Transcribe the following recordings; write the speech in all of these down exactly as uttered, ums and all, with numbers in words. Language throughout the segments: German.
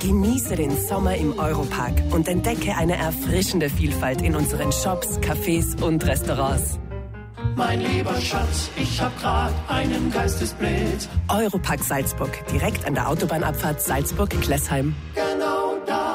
Genieße den Sommer im Europark und entdecke eine erfrischende Vielfalt in unseren Shops, Cafés und Restaurants. Mein lieber Schatz, ich hab grad einen Geistesblitz. Europark Salzburg, direkt an der Autobahnabfahrt Salzburg-Klessheim. Genau da.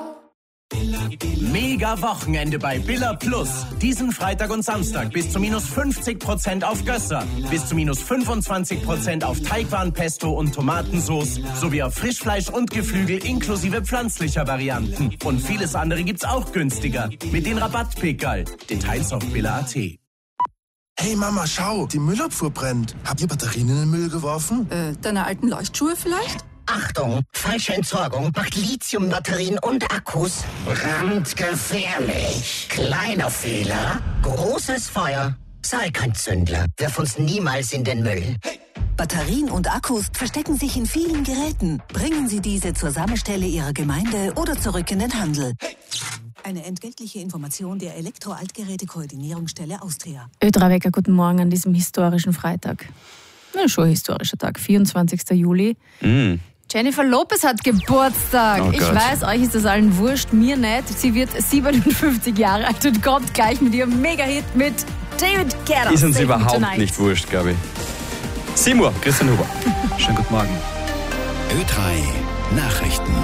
Mega Wochenende bei Billa Plus. Diesen Freitag und Samstag bis zu minus fünfzig Prozent auf Gösser, bis zu minus fünfundzwanzig Prozent auf Teigwaren, und Tomatensauce sowie auf Frischfleisch und Geflügel inklusive pflanzlicher Varianten. Und vieles andere gibt's auch günstiger mit den Rabattpickerl. Details auf billa punkt at. Hey Mama, schau, die Müllabfuhr brennt. Habt ihr Batterien in den Müll geworfen? Äh, deine alten Leuchtschuhe vielleicht? Achtung, falsche Entsorgung macht Lithiumbatterien und Akkus brandgefährlich. Kleiner Fehler, großes Feuer. Sei kein Zündler, wirf uns niemals in den Müll. Hey. Batterien und Akkus verstecken sich in vielen Geräten. Bringen Sie diese zur Sammelstelle Ihrer Gemeinde oder zurück in den Handel. Hey. Eine entgeltliche Information der Elektro-Altgeräte-Koordinierungsstelle Austria. Ö drei Wecker, guten Morgen an diesem historischen Freitag. Na, schon ein historischer Tag, vierundzwanzigster Juli. Mm. Jennifer Lopez hat Geburtstag. Oh ich Gott. weiß, euch ist das allen wurscht, mir nicht. Sie wird siebenundfünfzig Jahre alt und kommt gleich mit ihrem Mega-Hit mit David Guetta. Ist uns Sing überhaupt Tonight. nicht wurscht, glaube ich. sieben Uhr, Christian Huber. Schönen guten Morgen. Ö drei Nachrichten.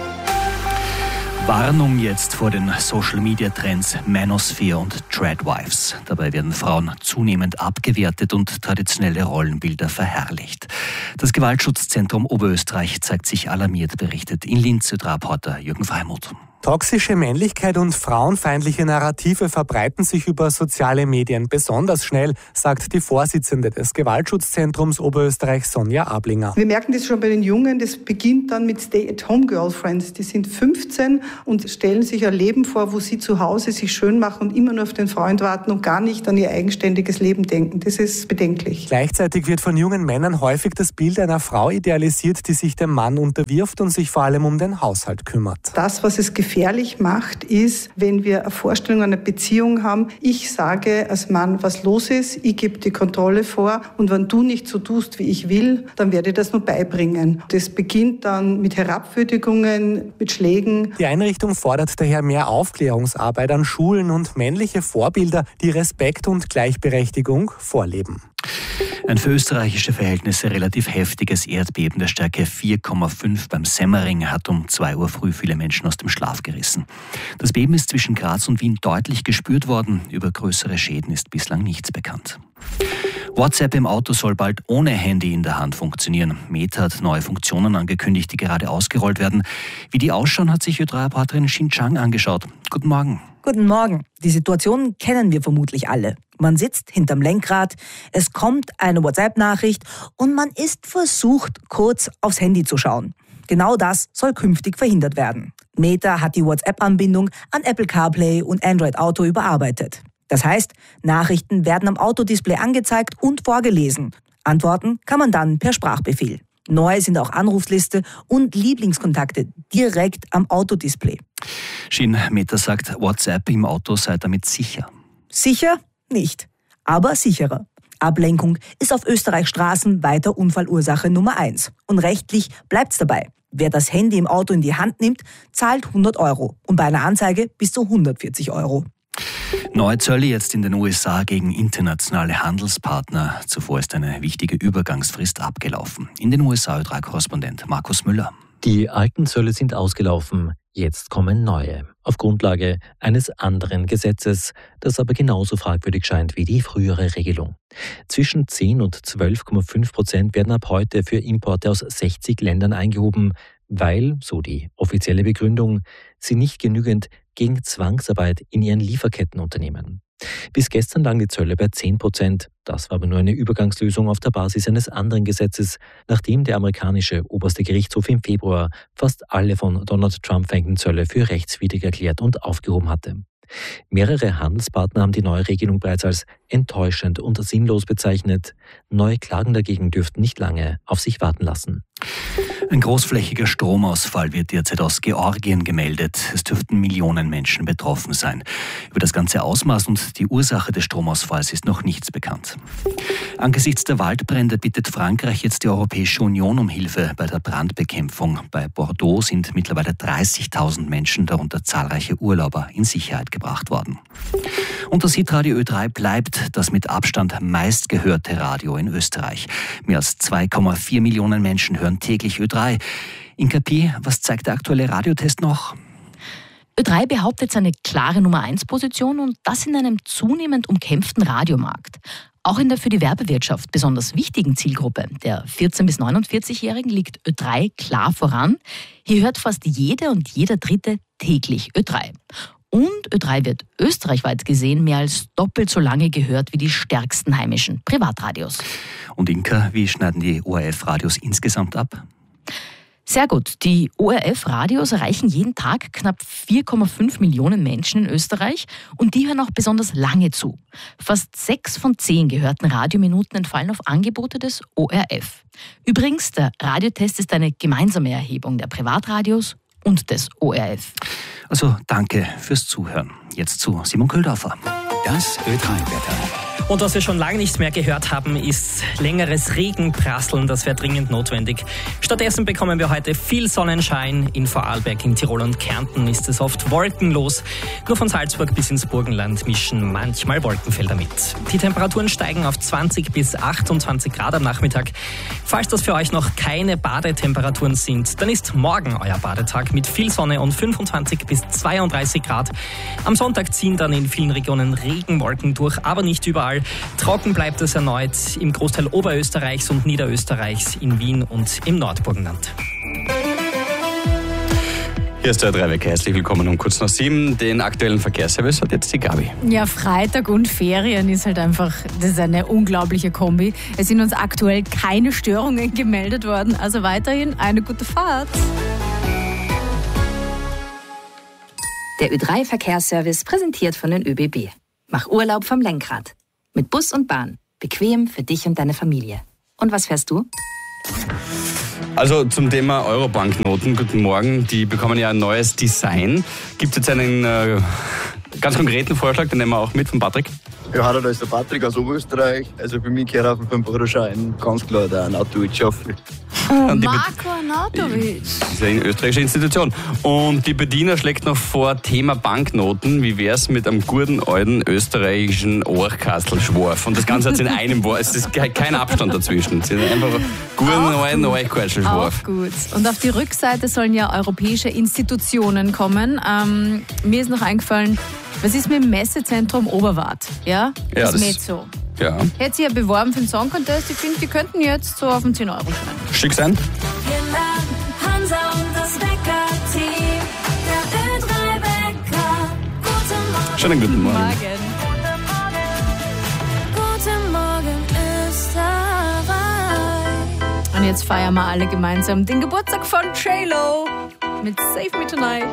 Warnung jetzt vor den Social-Media-Trends Manosphere und Tradwives. Dabei werden Frauen zunehmend abgewertet und traditionelle Rollenbilder verherrlicht. Das Gewaltschutzzentrum Oberösterreich zeigt sich alarmiert, berichtet in Linz Ö drei Reporter Jürgen Freimuth. Toxische Männlichkeit und frauenfeindliche Narrative verbreiten sich über soziale Medien besonders schnell, sagt die Vorsitzende des Gewaltschutzzentrums Oberösterreich, Sonja Ablinger. Wir merken das schon bei den Jungen, das beginnt dann mit Stay-at-home-Girlfriends. Die sind fünfzehn und stellen sich ein Leben vor, wo sie zu Hause sich schön machen und immer nur auf den Freund warten und gar nicht an ihr eigenständiges Leben denken. Das ist bedenklich. Gleichzeitig wird von jungen Männern häufig das Bild einer Frau idealisiert, die sich dem Mann unterwirft und sich vor allem um den Haushalt kümmert. Das, was es gefährlich macht, ist, wenn wir eine Vorstellung einer Beziehung haben, ich sage als Mann, was los ist, ich gebe die Kontrolle vor und wenn du nicht so tust, wie ich will, dann werde ich das nur beibringen. Das beginnt dann mit Herabwürdigungen, mit Schlägen. Die Einrichtung fordert daher mehr Aufklärungsarbeit an Schulen und männliche Vorbilder, die Respekt und Gleichberechtigung vorleben. Ein für österreichische Verhältnisse relativ heftiges Erdbeben der Stärke vier Komma fünf beim Semmering hat um zwei Uhr früh viele Menschen aus dem Schlaf gerissen. Das Beben ist zwischen Graz und Wien deutlich gespürt worden. Über größere Schäden ist bislang nichts bekannt. WhatsApp im Auto soll bald ohne Handy in der Hand funktionieren. Meta hat neue Funktionen angekündigt, die gerade ausgerollt werden. Wie die ausschauen, hat sich Ö drei Reporterin Xin Chang angeschaut. Guten Morgen. Guten Morgen. Die Situation kennen wir vermutlich alle. Man sitzt hinterm Lenkrad, es kommt eine WhatsApp-Nachricht und man ist versucht, kurz aufs Handy zu schauen. Genau das soll künftig verhindert werden. Meta hat die WhatsApp-Anbindung an Apple CarPlay und Android Auto überarbeitet. Das heißt, Nachrichten werden am Autodisplay angezeigt und vorgelesen. Antworten kann man dann per Sprachbefehl. Neu sind auch Anrufsliste und Lieblingskontakte direkt am Autodisplay. Shin, Meta sagt, WhatsApp im Auto sei damit sicher. Sicher? Nicht. Aber sicherer. Ablenkung ist auf Österreichs Straßen weiter Unfallursache Nummer eins. Und rechtlich bleibt's dabei. Wer das Handy im Auto in die Hand nimmt, zahlt hundert Euro. Und bei einer Anzeige bis zu hundertvierzig Euro. Neue Zölle jetzt in den U S A gegen internationale Handelspartner. Zuvor ist eine wichtige Übergangsfrist abgelaufen. In den U S A Ö drei Korrespondent Markus Müller. Die alten Zölle sind ausgelaufen. Jetzt kommen neue. Auf Grundlage eines anderen Gesetzes, das aber genauso fragwürdig scheint wie die frühere Regelung. Zwischen zehn und zwölf Komma fünf Prozent werden ab heute für Importe aus sechzig Ländern eingehoben, weil, so die offizielle Begründung, sie nicht genügend gegen Zwangsarbeit in ihren Lieferketten unternehmen. Bis gestern lagen die Zölle bei zehn Prozent. Das war aber nur eine Übergangslösung auf der Basis eines anderen Gesetzes, nachdem der amerikanische oberste Gerichtshof im Februar fast alle von Donald Trump verhängten Zölle für rechtswidrig erklärt und aufgehoben hatte. Mehrere Handelspartner haben die neue Regelung bereits als enttäuschend und sinnlos bezeichnet. Neue Klagen dagegen dürften nicht lange auf sich warten lassen. Ein großflächiger Stromausfall wird derzeit aus Georgien gemeldet. Es dürften Millionen Menschen betroffen sein. Über das ganze Ausmaß und die Ursache des Stromausfalls ist noch nichts bekannt. Angesichts der Waldbrände bittet Frankreich jetzt die Europäische Union um Hilfe bei der Brandbekämpfung. Bei Bordeaux sind mittlerweile dreißigtausend Menschen, darunter zahlreiche Urlauber, in Sicherheit gebracht worden. Und das Hitradio Ö drei bleibt das mit Abstand meistgehörte Radio in Österreich. Mehr als zwei Komma vier Millionen Menschen hören täglich Ö drei. Inka P., was zeigt der aktuelle Radiotest noch? Ö drei behauptet seine klare Nummer eins Position und das in einem zunehmend umkämpften Radiomarkt. Auch in der für die Werbewirtschaft besonders wichtigen Zielgruppe der vierzehn- bis neunundvierzig-Jährigen liegt Ö drei klar voran. Hier hört fast jede und jeder Dritte täglich Ö drei. Und Ö drei wird österreichweit gesehen mehr als doppelt so lange gehört wie die stärksten heimischen Privatradios. Und Inka, wie schneiden die O R F-Radios insgesamt ab? Sehr gut. Die O R F-Radios erreichen jeden Tag knapp vier Komma fünf Millionen Menschen in Österreich und die hören auch besonders lange zu. Fast sechs von zehn gehörten Radiominuten entfallen auf Angebote des O R F. Übrigens, der Radiotest ist eine gemeinsame Erhebung der Privatradios und des O R F. Also danke fürs Zuhören. Jetzt zu Simon Köhldorfer. Das Ö drei-Wetter. Und was wir schon lange nicht mehr gehört haben, ist längeres Regenprasseln. Das wäre dringend notwendig. Stattdessen bekommen wir heute viel Sonnenschein. In Vorarlberg, in Tirol und Kärnten ist es oft wolkenlos. Nur von Salzburg bis ins Burgenland mischen manchmal Wolkenfelder mit. Die Temperaturen steigen auf zwanzig bis achtundzwanzig Grad am Nachmittag. Falls das für euch noch keine Badetemperaturen sind, dann ist morgen euer Badetag mit viel Sonne und fünfundzwanzig bis zweiunddreißig Grad. Am Sonntag ziehen dann in vielen Regionen Regenwolken durch, aber nicht überall. Trocken bleibt es erneut im Großteil Oberösterreichs und Niederösterreichs, in Wien und im Nordburgenland. Hier ist der Ö drei-Wecker. Herzlich willkommen um kurz nach sieben. Den aktuellen Verkehrsservice hat jetzt die Gabi. Ja, Freitag und Ferien ist halt einfach, das ist eine unglaubliche Kombi. Es sind uns aktuell keine Störungen gemeldet worden, also weiterhin eine gute Fahrt. Der Ö drei Verkehrsservice präsentiert von den Ö B B. Mach Urlaub vom Lenkrad. Mit Bus und Bahn. Bequem für dich und deine Familie. Und was fährst du? Also zum Thema Euro-Banknoten. Guten Morgen. Die bekommen ja ein neues Design. Gibt es jetzt einen äh, ganz konkreten Vorschlag, den nehmen wir auch mit von Patrick? Ja, hallo, da ist der Patrick aus Oberösterreich. Also für mich gehört auf den fünf Euro Schein ganz klar der Arnautovic-Schaffel. Oh, Marko Arnautovic. Das ist eine österreichische Institution. Und die Bediener schlägt noch vor, Thema Banknoten. Wie wär's mit einem guten alten österreichischen Orchkastelschworf? Und das Ganze hat in einem Wort. Es ist kein Abstand dazwischen. Es ist einfach ein guten alten Orchkastelschworf. Auch gut. Und auf die Rückseite sollen ja europäische Institutionen kommen. Ähm, mir ist noch eingefallen, was ist mit dem Messezentrum Oberwart? Ja, ja das, das Mezzo. Ja. Hätte sie ja beworben für den Song Contest. Ich finde, die könnten jetzt so auf den zehn Euro schein. Schick sein. Hansa und das Wecker-Team. Der Ö drei-Wecker. Guten Morgen. Schönen guten Morgen. Guten Morgen, Österreich. Und jetzt feiern wir alle gemeinsam den Geburtstag von J-Lo mit Save Me Tonight.